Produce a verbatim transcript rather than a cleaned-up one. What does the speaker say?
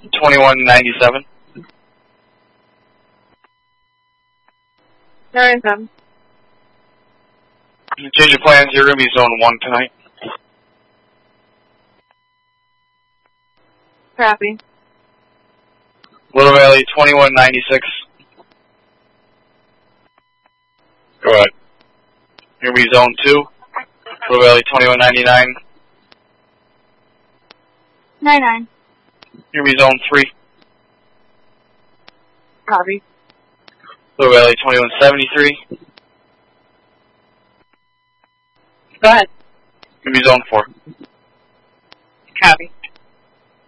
twenty-one ninety-seven. ninety-seven. Change your plans, you're going to be zone one tonight. Copy. Little Valley, twenty-one ninety-six. Go ahead. You're going to be zone two. Little Valley, twenty-one ninety-nine. ninety-nine. You're going to be zone three. Copy. Little Valley, twenty-one seventy-three. Go ahead. You're going to be zone four. Copy.